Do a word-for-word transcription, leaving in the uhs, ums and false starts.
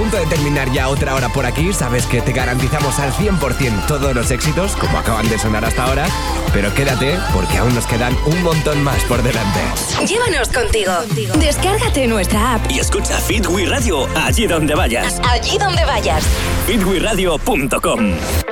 punto de terminar ya otra hora por aquí. Sabes que te garantizamos al cien por ciento todos los éxitos, como acaban de sonar hasta ahora. Pero quédate, porque aún nos quedan un montón más por delante. Llévanos contigo. contigo. Descárgate nuestra app y escucha Fit We Radio allí donde vayas. Allí donde vayas. fit we radio punto com